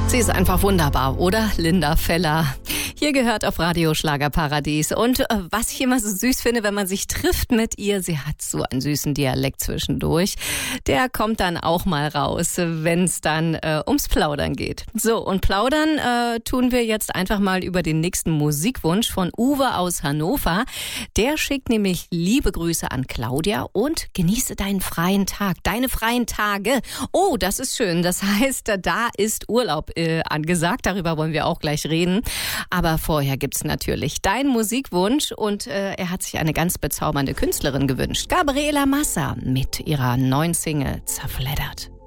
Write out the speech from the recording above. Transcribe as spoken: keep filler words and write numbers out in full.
Sie ist einfach wunderbar, oder? Linda Feller. Hier gehört auf Radio Schlagerparadies. Und äh, was ich immer so süß finde, wenn man sich trifft mit ihr, sie hat so einen süßen Dialekt zwischendurch. Der kommt dann auch mal raus, wenn es dann äh, ums Plaudern geht. So, und plaudern äh, tun wir jetzt einfach mal über den nächsten Musikwunsch von Uwe aus Hannover. Der schickt nämlich liebe Grüße an Claudia und genieße deinen freien Tag, deine freien Tage. Oh, das ist schön. Das heißt, da ist Urlaub äh, angesagt. Darüber wollen wir auch gleich reden. Aber vorher gibt's natürlich deinen Musikwunsch und äh, er hat sich eine ganz bezaubernde Künstlerin gewünscht. Gabriela Massa mit ihrer neuen Single Zerfleddert.